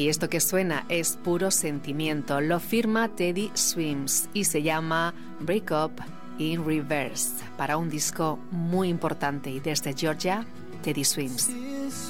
Y esto que suena es puro sentimiento. Lo firma Teddy Swims y se llama Break Up in Reverse, para un disco muy importante. Y desde Georgia, Teddy Swims.